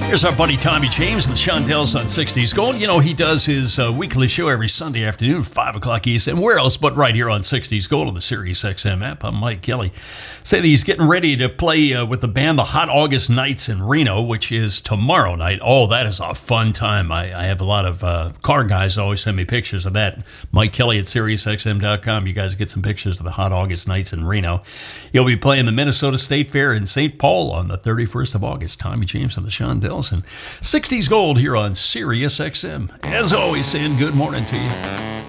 Here's our buddy Tommy James and the Shondells on 60s Gold. You know, he does his weekly show every Sunday afternoon, 5 o'clock East. And where else but right here on 60s Gold on the Sirius XM app. I'm Mike Kelly. Said he's getting ready to play with the band The Hot August Nights in Reno, which is tomorrow night. Oh, that is a fun time. I have a lot of car guys that always send me pictures of that. Mike Kelly at SiriusXM.com. You guys get some pictures of the Hot August Nights in Reno. He'll be playing the Minnesota State Fair in St. Paul on the 31st of August. Tommy James and the Shondells. And 60s Gold here on Sirius XM. As always, saying good morning to you.